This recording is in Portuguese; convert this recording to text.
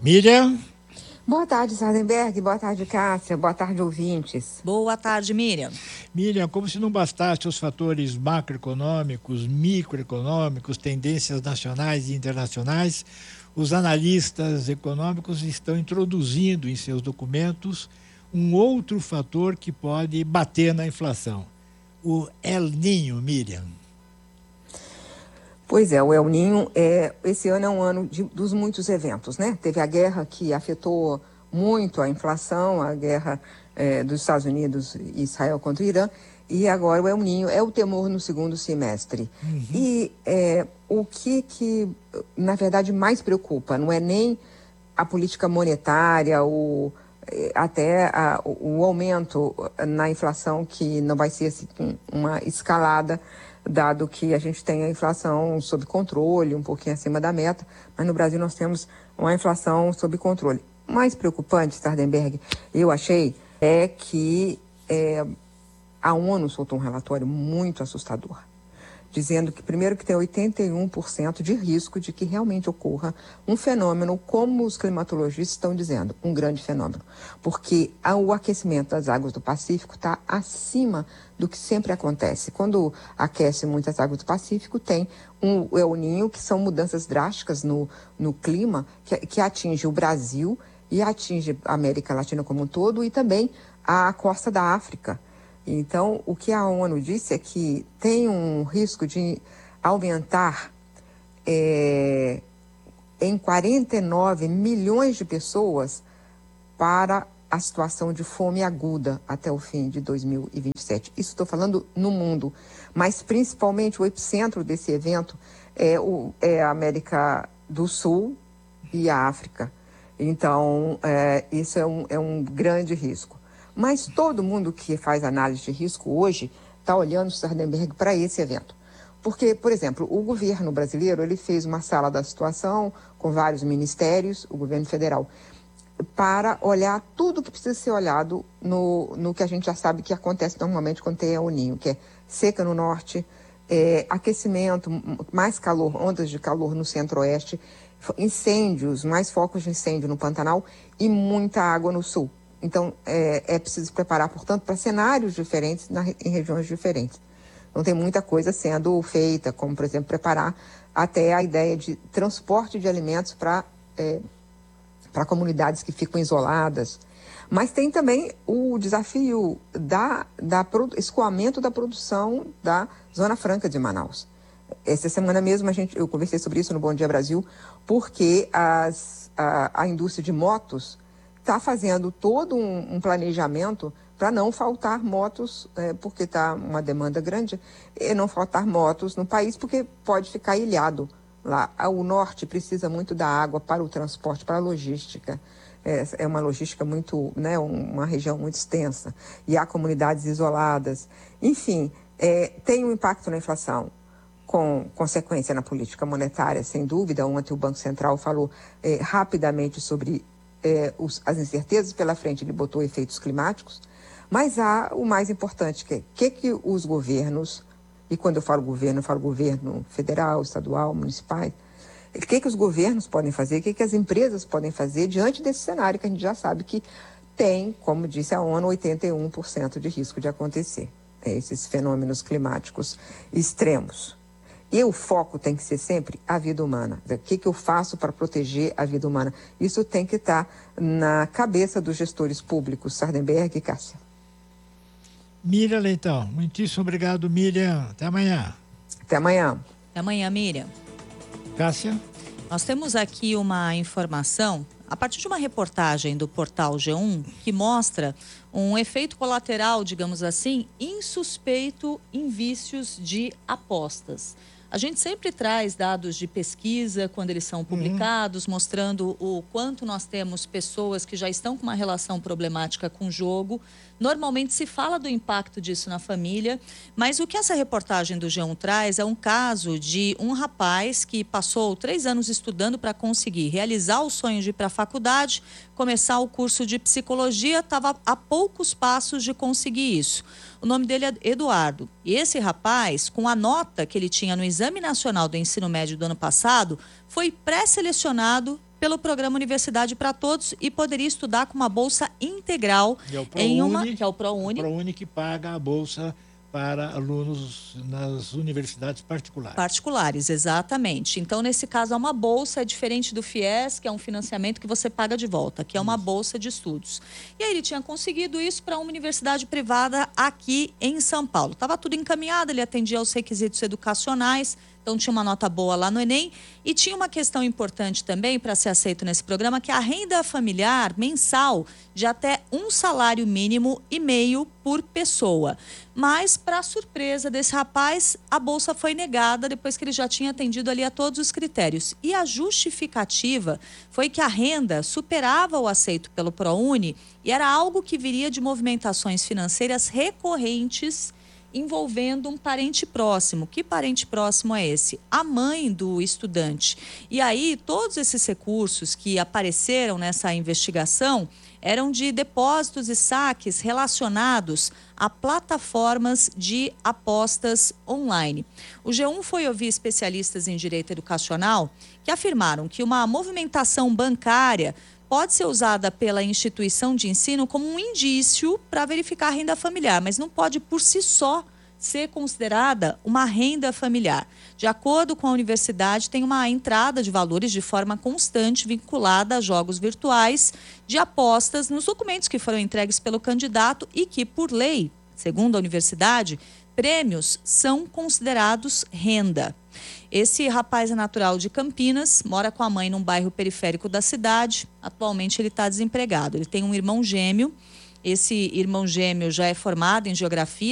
Miriam? Boa tarde, Sardenberg. Boa tarde, Cássia. Boa tarde, ouvintes. Boa tarde, Miriam. Miriam, como se não bastasse os fatores macroeconômicos, microeconômicos, tendências nacionais e internacionais, os analistas econômicos estão introduzindo em seus documentos um outro fator que pode bater na inflação, o El Niño, Miriam. Pois é, o El Niño, esse ano é um ano dos muitos eventos, né? Teve a guerra que afetou muito a inflação, a guerra dos Estados Unidos e Israel contra o Irã, e agora o El Niño é o temor no segundo semestre. Uhum. E o que, na verdade, mais preocupa não é nem a política monetária, até o aumento na inflação, que não vai ser assim, uma escalada, dado que a gente tem a inflação sob controle, um pouquinho acima da meta, mas no Brasil nós temos uma inflação sob controle. O mais preocupante, Sardenberg, eu achei, é que a ONU soltou um relatório muito assustador, dizendo que, primeiro, que tem 81% de risco de que realmente ocorra um fenômeno, como os climatologistas estão dizendo, um grande fenômeno. Porque o aquecimento das águas do Pacífico está acima do que sempre acontece. Quando aquece muito as águas do Pacífico, tem o El Niño, que são mudanças drásticas no clima, que atinge o Brasil e atinge a América Latina como um todo e também a costa da África. Então, o que a ONU disse é que tem um risco de aumentar em 49 milhões de pessoas para a situação de fome aguda até o fim de 2027. Isso estou falando no mundo, mas principalmente o epicentro desse evento é a América do Sul e a África. Então, isso é um grande risco. Mas todo mundo que faz análise de risco hoje está olhando, Sardenberg, para esse evento. Porque, por exemplo, o governo brasileiro ele fez uma sala da situação com vários ministérios, o governo federal, para olhar tudo que precisa ser olhado no que a gente já sabe que acontece normalmente quando tem El Niño, que é seca no norte, aquecimento, mais calor, ondas de calor no centro-oeste, incêndios, mais focos de incêndio no Pantanal e muita água no sul. Então, é preciso preparar, portanto, para cenários diferentes em regiões diferentes. Então, tem muita coisa sendo feita, como, por exemplo, preparar até a ideia de transporte de alimentos para comunidades que ficam isoladas. Mas tem também o desafio escoamento da produção da Zona Franca de Manaus. Essa semana mesmo eu conversei sobre isso no Bom Dia Brasil, porque a indústria de motos está fazendo todo um planejamento para não faltar motos, porque está uma demanda grande, e não faltar motos no país, porque pode ficar ilhado lá. O norte precisa muito da água para o transporte, para a logística. É uma logística muito, né, uma região muito extensa, e há comunidades isoladas. Enfim, tem um impacto na inflação, com consequência na política monetária, sem dúvida. Ontem o Banco Central falou rapidamente sobre as incertezas pela frente, ele botou efeitos climáticos, mas há o mais importante, que os governos, e quando eu falo governo federal, estadual, municipais, o que os governos podem fazer, o que as empresas podem fazer diante desse cenário que a gente já sabe que tem, como disse a ONU, 81% de risco de acontecer, esses fenômenos climáticos extremos. E o foco tem que ser sempre a vida humana. O que eu faço para proteger a vida humana? Isso tem que estar na cabeça dos gestores públicos, Sardenberg e Cássia. Miriam Leitão, muitíssimo obrigado, Miriam. Até amanhã. Até amanhã. Até amanhã, Miriam. Cássia? Nós temos aqui uma informação, a partir de uma reportagem do portal G1, que mostra um efeito colateral, digamos assim, insuspeito em vícios de apostas. A gente sempre traz dados de pesquisa quando eles são publicados, mostrando o quanto nós temos pessoas que já estão com uma relação problemática com o jogo. Normalmente se fala do impacto disso na família, mas o que essa reportagem do G1 traz é um caso de um rapaz que passou 3 anos estudando para conseguir realizar o sonho de ir para a faculdade, começar o curso de psicologia, estava a poucos passos de conseguir isso. O nome dele é Eduardo. E esse rapaz, com a nota que ele tinha no Exame Nacional do Ensino Médio do ano passado, foi pré-selecionado pelo programa Universidade para Todos e poderia estudar com uma bolsa integral que é o ProUni. O ProUni que paga a bolsa para alunos nas universidades particulares, exatamente. Então, nesse caso, é uma bolsa, é diferente do FIES, que é um financiamento que você paga de volta, que é uma bolsa de estudos. E aí ele tinha conseguido isso para uma universidade privada aqui em São Paulo. Estava tudo encaminhado, ele atendia aos requisitos educacionais, então tinha uma nota boa lá no Enem. E tinha uma questão importante também para ser aceito nesse programa, que é a renda familiar mensal de até 1,5 salário mínimo por pessoa. Mas, para surpresa desse rapaz, a bolsa foi negada depois que ele já tinha atendido ali a todos os critérios. E a justificativa foi que a renda superava o aceito pelo ProUni e era algo que viria de movimentações financeiras recorrentes envolvendo um parente próximo. Que parente próximo é esse? A mãe do estudante. E aí, todos esses recursos que apareceram nessa investigação eram de depósitos e saques relacionados a plataformas de apostas online. O G1 foi ouvir especialistas em direito educacional que afirmaram que uma movimentação bancária pode ser usada pela instituição de ensino como um indício para verificar a renda familiar, mas não pode por si só ser considerada uma renda familiar. De acordo com a universidade, tem uma entrada de valores de forma constante vinculada a jogos virtuais de apostas nos documentos que foram entregues pelo candidato e que, por lei, segundo a universidade, prêmios são considerados renda. Esse rapaz é natural de Campinas, mora com a mãe num bairro periférico da cidade. Atualmente ele está desempregado. Ele tem um irmão gêmeo. Esse irmão gêmeo já é formado em geografia